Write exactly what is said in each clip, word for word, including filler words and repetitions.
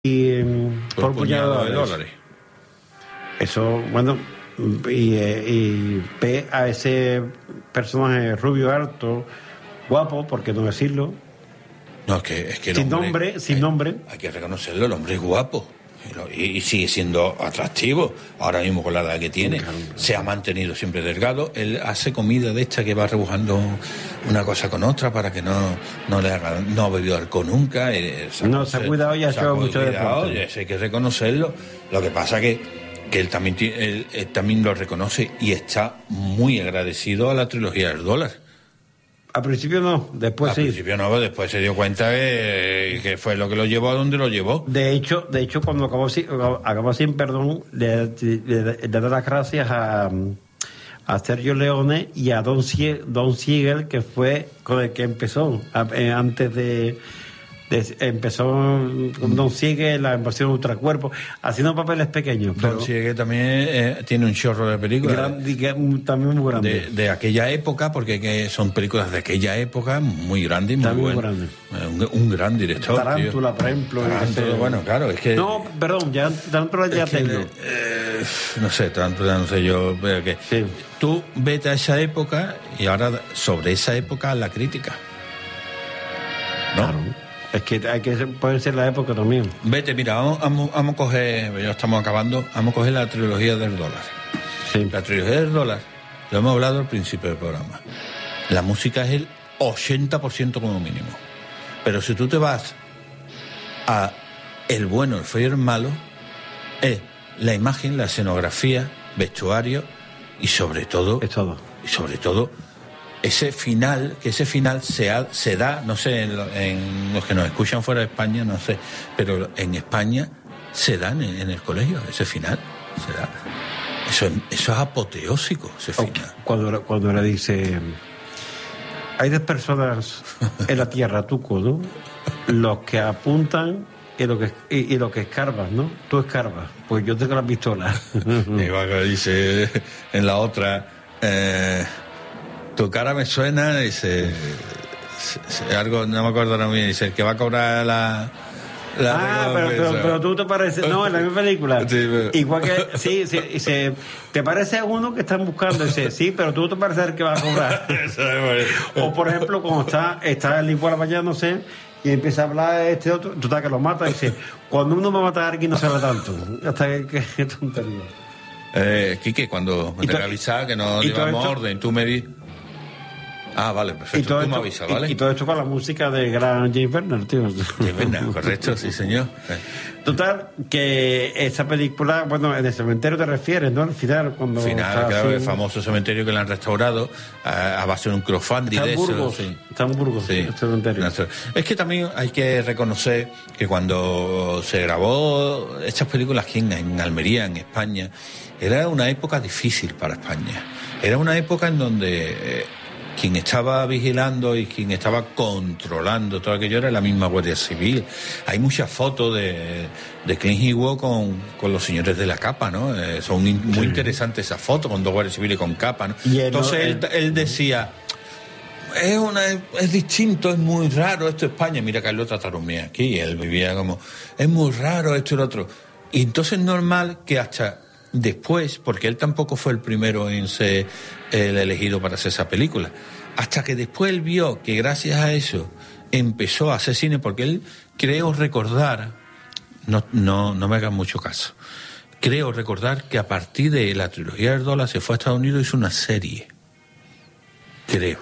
y, por, por puñado de dólares. Eso, bueno, y, y ve a ese personaje rubio, alto, guapo, por qué no decirlo. No, es que, es que el sin hombre, nombre, sin hay, nombre. Hay que reconocerlo, el hombre es guapo. Y, y sigue siendo atractivo ahora mismo con la edad que tiene. Claro, claro. Se ha mantenido siempre delgado. Él hace comida de esta que va rebujando una cosa con otra para que no, no le haga, no ha bebido alcohol nunca. Se no, se ha cuidado y ha hecho mucho deporte. Hay que reconocerlo. Lo que pasa que, que él, también, él, él también lo reconoce y está muy agradecido a la trilogía del dólar. Al principio no, después Al sí. Al principio no, después se dio cuenta que, que fue lo que lo llevó a donde lo llevó. De hecho, de hecho cuando acabó, acabó sin perdón, le, le, le da las gracias a, a Sergio Leone y a Don, Sie, Don Siegel, que fue con el que empezó, a, eh, antes de... De, empezó con Don Siegel la invasión de ultracuerpo, haciendo papeles pequeños. Pero Don Siegel también eh, tiene un chorro de películas. Gran, de, también muy grande. De, de aquella época, porque que son películas de aquella época muy grandes y muy buenas. Muy grande. un, un gran director. Tarántula, tío. por ejemplo. Tarántula, bueno, claro, es que. No, perdón, ya Tarántula ya que, tengo. Eh, no sé, Tarántula, no sé yo. Pero que sí. Tú vete a esa época y ahora sobre esa época la crítica. ¿No? Claro. Es que hay que puede ser la época también. Vete, mira, vamos, vamos, vamos a coger, ya estamos acabando, vamos a coger la trilogía del dólar. Sí. La trilogía del dólar, lo hemos hablado al principio del programa. La música es el ochenta por ciento como mínimo. Pero si tú te vas a el bueno, el feo y el malo, es la imagen, la escenografía, vestuario y sobre todo... Es todo. Y sobre todo... ese final, que ese final se, ha, se da, no sé, en, en los que nos escuchan fuera de España, no sé, pero en España se da en, en el colegio, ese final, se da. Eso, eso es apoteósico, ese final. Cuando, cuando le dice, hay dos personas en la tierra, Tuco, ¿no? Los que apuntan y los que, y, y los que escarban, ¿no? Tú escarbas, pues yo tengo la pistola. Y va que dice en la otra... Eh, tu cara me suena, dice, algo, no me acuerdo ahora mismo, dice, el que va a cobrar la... la ah, pero, pero, pero tú te pareces, no, en la misma película, sí, pero... igual que, sí, sí, dice, te parece uno que están buscando, dice, sí, pero tú te pareces el que va a cobrar. O por ejemplo, cuando está, está el igual bañándose y empieza a hablar este otro, tú estás que lo mata y dice, cuando uno va a matar a alguien no se habla tanto, hasta que, que tontería. Eh, Quique, cuando te voy a avisar que no llevamos orden, tú me dices... Ah, vale, perfecto. Tú esto, me avisas, ¿vale? Y, y todo esto con la música de gran James Bernard, tío. James Bernard, correcto, sí, señor. Total, que esa película, bueno, en el cementerio te refieres, ¿no? Al final, cuando... Final, claro, así... el famoso cementerio que le han restaurado a, a base de un crowdfunding está de en Burgos, eso. Sí. Está en Burgos, sí, el cementerio. Es que también hay que reconocer que cuando se grabó estas películas aquí en, en Almería, en España, era una época difícil para España. Era una época en donde... Eh, quien estaba vigilando y quien estaba controlando todo aquello era la misma Guardia Civil. Hay muchas fotos de, de Clint Eastwood con, con los señores de la capa, ¿no? Eh, son in, muy sí. interesantes esas fotos con dos guardias civiles con capa, ¿no? Y entonces él, él decía, es una es distinto, es muy raro esto es España. Mira que él lo trataron bien aquí y él vivía como, es muy raro esto y lo otro. Y entonces es normal que hasta después, porque él tampoco fue el primero en ser el elegido para hacer esa película, hasta que después él vio que gracias a eso empezó a hacer cine, porque él, creo recordar, no, no, no me hagan mucho caso, creo recordar que a partir de la trilogía del dólar se fue a Estados Unidos y hizo una serie, creo,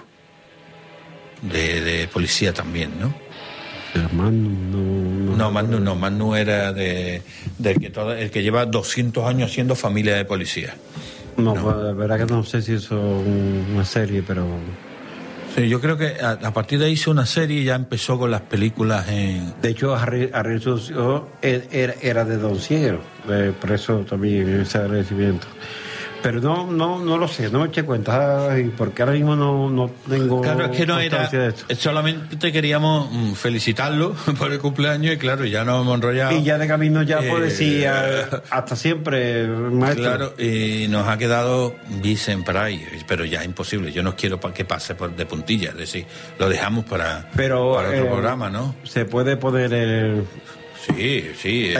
de, de policía también, ¿no? Manu, no, no, no, Manu no, Manu era de, de el, que todo, el que lleva doscientos años siendo familia de policía. No, no. Pues, la verdad que no sé si hizo una serie, pero... Sí, yo creo que a, a partir de ahí hizo una serie y ya empezó con las películas en... De hecho, Harry, Harry era, era de Don Siegel, eh, por eso también ese agradecimiento. Pero no, no, no lo sé, no me eché cuenta, y porque ahora mismo no, no tengo. Claro, es que no era. De esto. Solamente queríamos felicitarlo por el cumpleaños y claro, ya nos hemos enrollado. Y ya de camino ya eh, puedo decir hasta siempre, maestro. Claro, y nos ha quedado dicen por ahí, pero ya es imposible. Yo no quiero que pase por de puntilla, es decir, lo dejamos para, pero, para otro eh, programa, ¿no? Se puede poner el. Sí, sí.